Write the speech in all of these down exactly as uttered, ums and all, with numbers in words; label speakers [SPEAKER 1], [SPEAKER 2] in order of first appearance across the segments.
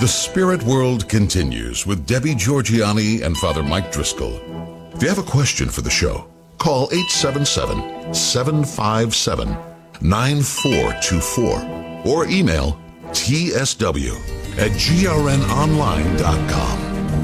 [SPEAKER 1] The Spirit World continues with Debbie Georgianni and Father Mike Driscoll. If you have a question for the show, call eight seven seven, seven five seven, nine four two four or email t s w at g r n online dot com.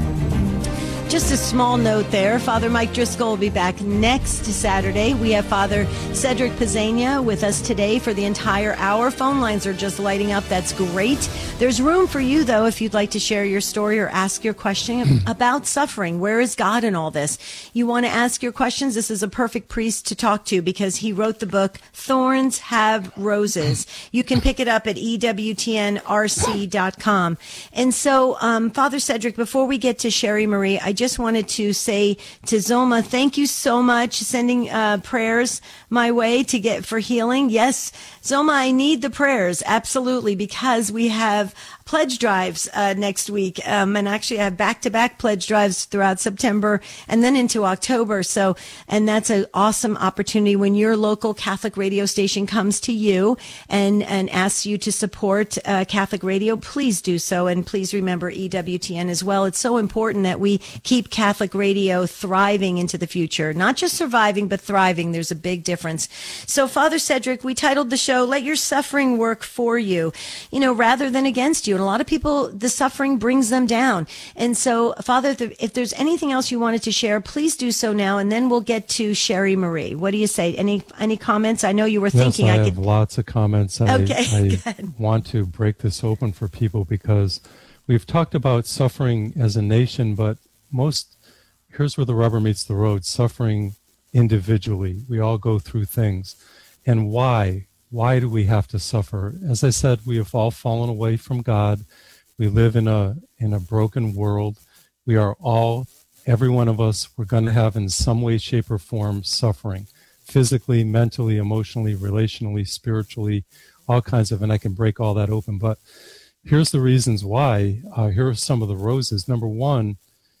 [SPEAKER 2] Just a small note there. Father Mike Driscoll will be back next Saturday. We have Father Cedric Pizzania with us today for the entire hour. Phone lines are just lighting up. That's great. There's room for you, though, if you'd like to share your story or ask your question about suffering. Where is God in all this? You want to ask your questions? This is a perfect priest to talk to because he wrote the book, Thorns Have Roses. You can pick it up at e w t n r c dot com. And so, um, Father Cedric, before we get to Sherry Marie, I just wanted to say to Zoma, thank you so much, sending uh, prayers my way to get for healing. Yes, Zoma, I need the prayers, absolutely, because we have pledge drives uh, next week, um, and actually I have back-to-back pledge drives throughout September and then into October. So, and that's an awesome opportunity when your local Catholic radio station comes to you and and asks you to support uh, Catholic radio. Please do so, and please remember E W T N as well. It's so important that we keep Catholic radio thriving into the future, not just surviving but thriving. There's a big difference. So, Father Cedric, we titled the show "Let Your Suffering Work for You," you know, rather than against you. And a lot of people, the suffering brings them down. And so, Father, if there's anything else you wanted to share, please do so now, and then we'll get to Sherry Marie. What do you say? Any any comments? I know you were thinking
[SPEAKER 3] yes, I,
[SPEAKER 2] I
[SPEAKER 3] have
[SPEAKER 2] could.
[SPEAKER 3] Lots of comments.
[SPEAKER 2] Okay,
[SPEAKER 3] I, I want to break this open for people because we've talked about suffering as a nation, but most, here's where the rubber meets the road, suffering individually. We all go through things. And why? Why do we have to suffer? As I said, we have all fallen away from God. We live in a in a broken world. We are all, every one of us, we're going to have in some way, shape, or form suffering. Physically, mentally, emotionally, relationally, spiritually, all kinds of, and I can break all that open. But here's the reasons why. Uh, here are some of the roses. Number one,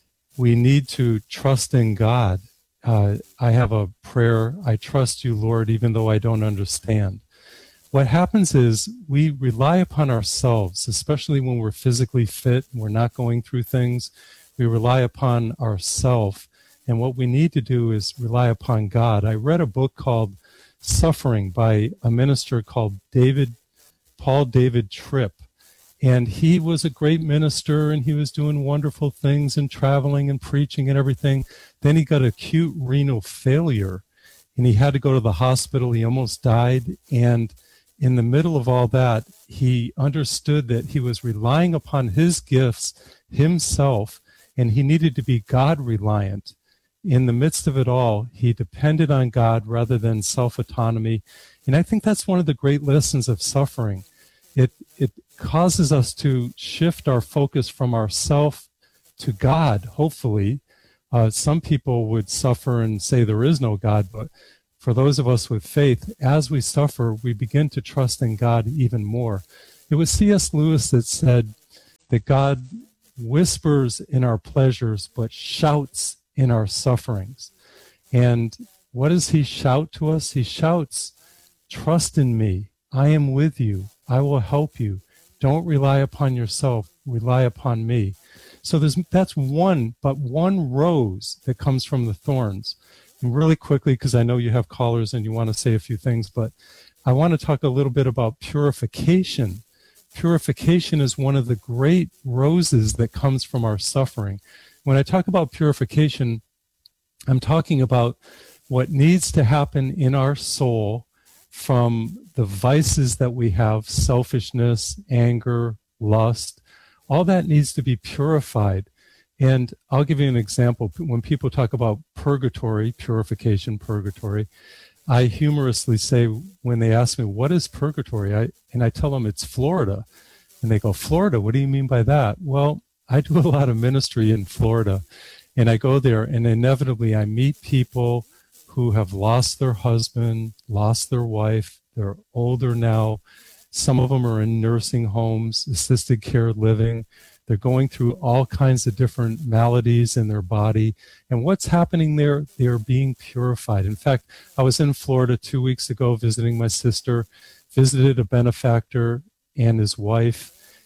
[SPEAKER 3] we need to trust in God. Uh, I have a prayer, I trust you, Lord, even though I don't understand. What happens is we rely upon ourselves, especially when we're physically fit, we're not going through things. We rely upon ourselves. And what we need to do is rely upon God. I read a book called Suffering by a minister called David, Paul David Tripp. And he was a great minister, and he was doing wonderful things and traveling and preaching and everything. Then he got acute renal failure, and he had to go to the hospital. He almost died. And in the middle of all that, he understood that he was relying upon his gifts himself, and he needed to be God-reliant. In the midst of it all, he depended on God rather than self-autonomy. And I think that's one of the great lessons of suffering. It it causes us to shift our focus from ourself to God, hopefully. Uh, some people would suffer and say there is no God, but for those of us with faith, as we suffer, we begin to trust in God even more. It was C S Lewis that said that God whispers in our pleasures, but shouts in our sufferings. And what does he shout to us? He shouts, trust in me. I am with you. I will help you. Don't rely upon yourself. Rely upon me. So there's that's one, but one rose that comes from the thorns. And really quickly, because I know you have callers and you want to say a few things, but I want to talk a little bit about purification. Purification is one of the great roses that comes from our suffering. When I talk about purification, I'm talking about what needs to happen in our soul from the vices that we have, selfishness, anger, lust. All that needs to be purified. And I'll give you an example. When people talk about purgatory, purification, purgatory, I humorously say when they ask me, what is purgatory? I, and I tell them it's Florida. And they go, Florida, what do you mean by that? Well, I do a lot of ministry in Florida. And I go there and inevitably I meet people who have lost their husband, lost their wife. They're older now. Some of them are in nursing homes, assisted care living. They're going through all kinds of different maladies in their body. And what's happening there? They're being purified. In fact, I was in Florida two weeks ago visiting my sister, visited a benefactor and his wife,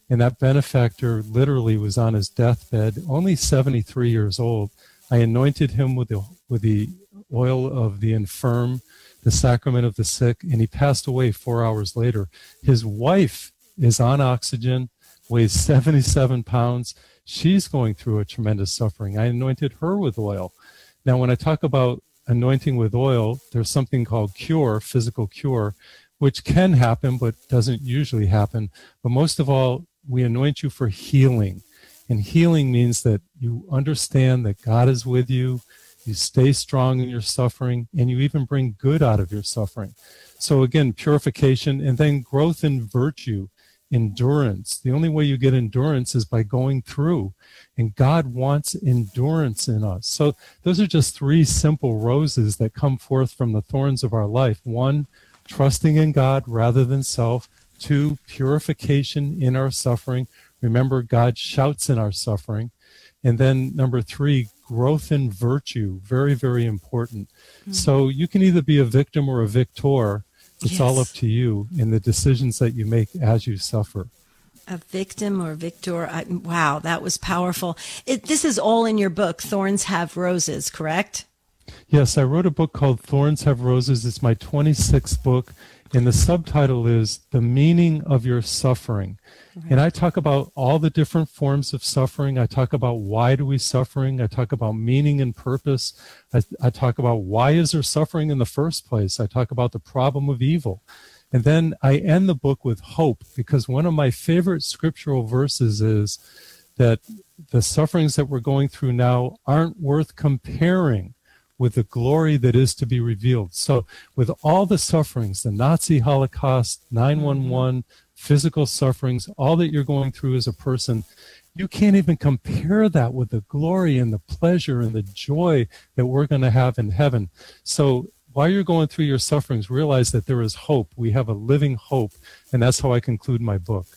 [SPEAKER 3] And that benefactor literally was on his deathbed, only seventy-three years old. I anointed him with the, with the oil of the infirm, the sacrament of the sick, and he passed away four hours later. His wife is on oxygen, weighs seventy-seven pounds. She's going through a tremendous suffering. I anointed her with oil. Now, when I talk about anointing with oil, there's something called cure, physical cure, which can happen but doesn't usually happen. But most of all, we anoint you for healing. And healing means that you understand that God is with you, you stay strong in your suffering, and you even bring good out of your suffering. So again, purification, and then growth in virtue, endurance. The only way you get endurance is by going through. And God wants endurance in us. So those are just three simple roses that come forth from the thorns of our life. One, trusting in God rather than self. Two, purification in our suffering. Remember, God shouts in our suffering. And then number three, growth in virtue. Very, very important. Mm-hmm. So you can either be a victim or a victor. It's yes. all up to you in the decisions that you make as you suffer.
[SPEAKER 2] A victim or victor. I, wow, that was powerful. It, this is all in your book, Thorns Have Roses, correct?
[SPEAKER 3] Yes, I wrote a book called Thorns Have Roses. It's my twenty-sixth book, and the subtitle is The Meaning of Your Suffering. Right. And I talk about all the different forms of suffering. I talk about why do we suffering. I talk about meaning and purpose. I, I talk about why is there suffering in the first place. I talk about the problem of evil. And then I end the book with hope, because one of my favorite scriptural verses is that the sufferings that we're going through now aren't worth comparing with the glory that is to be revealed. So with all the sufferings, the Nazi Holocaust, nine one one, physical sufferings, all that you're going through as a person, you can't even compare that with the glory and the pleasure and the joy that we're going to have in heaven. So while you're going through your sufferings, realize that there is hope. We have a living hope, and that's how I conclude my book.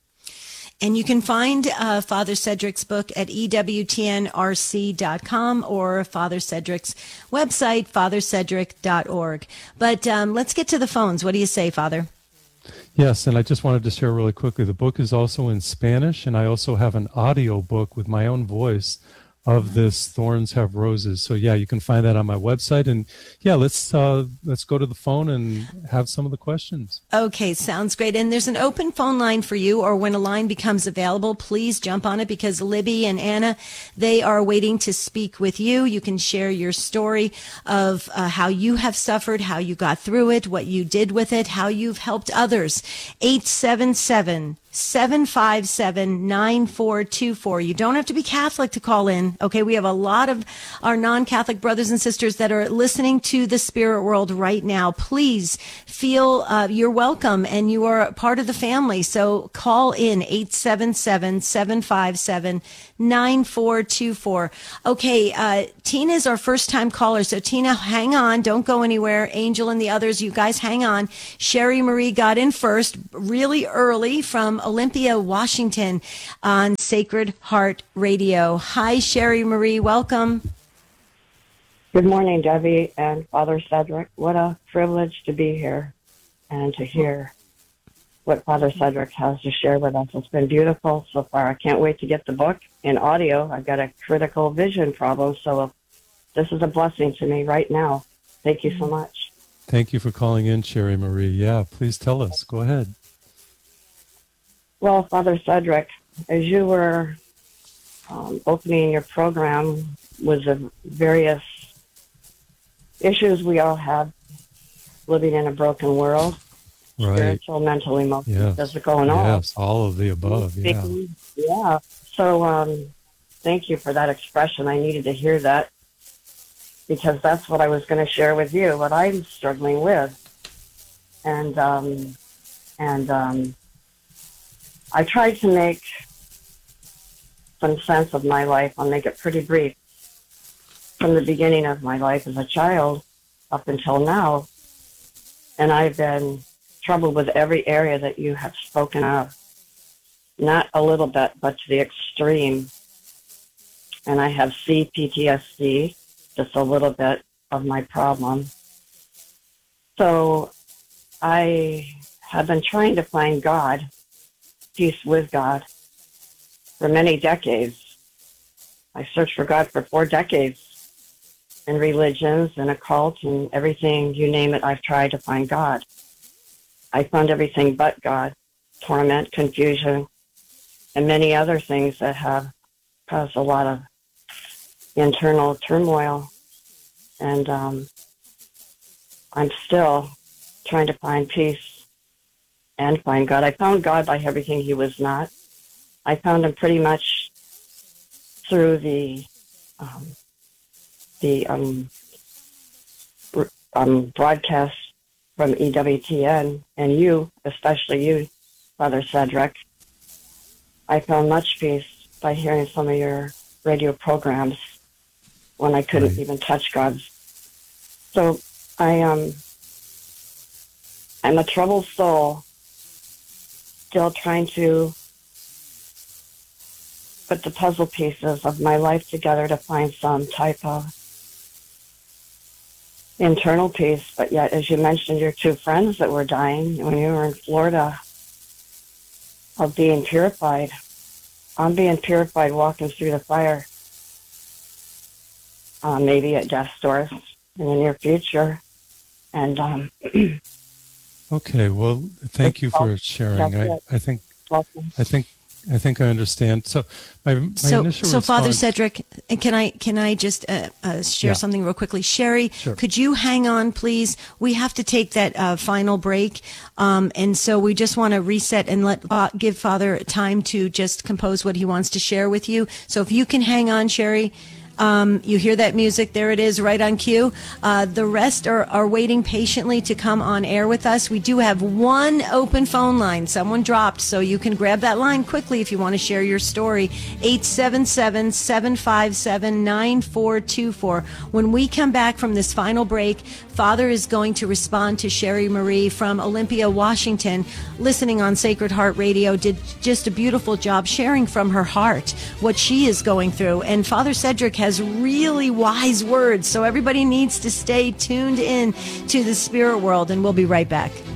[SPEAKER 2] And you can find uh, Father Cedric's book at E W T N R C dot com or Father Cedric's website, father cedric dot org. But um, let's get to the phones. What do you say, Father?
[SPEAKER 3] Yes, and I just wanted to share really quickly, the book is also in Spanish, and I also have an audio book with my own voice of this Thorns Have Roses. So yeah, you can find that on my website. And yeah, let's uh, let's go to the phone and have some of the questions.
[SPEAKER 2] Okay, sounds great. And there's an open phone line for you, or when a line becomes available, please jump on it, because Libby and Anna, they are waiting to speak with you. You can share your story of uh, how you have suffered, how you got through it, what you did with it, how you've helped others. eight seven seven, seven five seven, nine four two four. You don't have to be Catholic to call in. Okay, we have a lot of our non-Catholic brothers and sisters that are listening to the Spirit World right now. Please feel uh, you're welcome, and you are part of the family. So call in eight seven seven, seven five seven, nine four two four. Okay, uh, Tina is our first-time caller. So Tina, hang on. Don't go anywhere. Angel and the others, you guys hang on. Sherry Marie got in first really early from Olympia, Washington on Sacred Heart Radio. Hi, Sherry Marie. Welcome.
[SPEAKER 4] Good morning, Debbie and Father Cedric. What a privilege to be here and to hear what Father Cedric has to share with us. It's been beautiful so far. I can't wait to get the book in audio. I've got a critical vision problem, so this is a blessing to me right now. Thank you so much.
[SPEAKER 3] Thank you for calling in, Sherry Marie. Yeah, please tell us. Go ahead.
[SPEAKER 4] Well, Father Cedric, as you were um, opening your program with the various issues we all have living in a broken world,
[SPEAKER 3] right.
[SPEAKER 4] Spiritual, mental, emotional,
[SPEAKER 3] yes.
[SPEAKER 4] physical, and all.
[SPEAKER 3] Yes, all of the above, yeah.
[SPEAKER 4] Yeah. So um, thank you for that expression. I needed to hear that, because that's what I was going to share with you, what I'm struggling with. And, um, and um, I tried to make some sense of my life. I'll make it pretty brief. From the beginning of my life as a child up until now, and I've been troubled with every area that you have spoken of. Not a little bit, but to the extreme. And I have C P T S D, just a little bit of my problem. So I have been trying to find God, peace with God for many decades. I searched for God for four decades in religions and occult and everything, you name it, I've tried to find God. I found everything but God, torment, confusion, and many other things that have caused a lot of internal turmoil. And um, I'm still trying to find peace and find God. I found God by everything he was not. I found him pretty much through the um, the um, um, broadcast from E W T N, and you, especially you, Father Cedric. I found much peace by hearing some of your radio programs when I couldn't
[SPEAKER 3] Right.
[SPEAKER 4] even touch God's. So I um I'm a troubled soul, still trying to put the puzzle pieces of my life together to find some type of internal peace. But yet, as you mentioned, your two friends that were dying when you were in Florida, of being purified. I'm being purified walking through the fire, uh, maybe at death's door in the near future. And um,
[SPEAKER 3] Okay, well, thank you for sharing. I, I think
[SPEAKER 4] welcome.
[SPEAKER 3] I think I think I understand. So my, my
[SPEAKER 2] So,
[SPEAKER 3] initial
[SPEAKER 2] so Father
[SPEAKER 3] response-
[SPEAKER 2] Cedric, and can I can I just uh, uh, share
[SPEAKER 3] Yeah.
[SPEAKER 2] something real quickly? Sherry,
[SPEAKER 3] Sure.
[SPEAKER 2] could you hang on, please? We have to take that uh, final break, um, and so we just want to reset and let uh, give Father time to just compose what he wants to share with you. So if you can hang on, Sherry. Um, you hear that music? There it is, right on cue. Uh, the rest are, are waiting patiently to come on air with us. We do have one open phone line. Someone dropped, so you can grab that line quickly if you want to share your story. eight seven seven, seven five seven, nine four two four. When we come back from this final break, Father is going to respond to Sherry Marie from Olympia, Washington, listening on Sacred Heart Radio. Did just a beautiful job sharing from her heart what she is going through. And Father Cedric has really wise words, so everybody needs to stay tuned in to the spirit world, and we'll be right back.